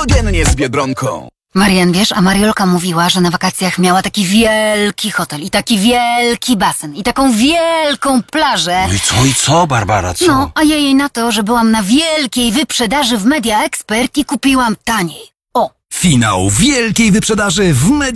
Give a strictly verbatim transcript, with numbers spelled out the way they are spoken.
codziennie z Biedronką. Marian, wiesz, a Mariolka mówiła, że na wakacjach miała taki wielki hotel i taki wielki basen i taką wielką plażę. No i co, i co, Barbara, co? No, a ja jej na to, że byłam na wielkiej wyprzedaży w Media Expert i kupiłam taniej. O! Finał wielkiej wyprzedaży w Media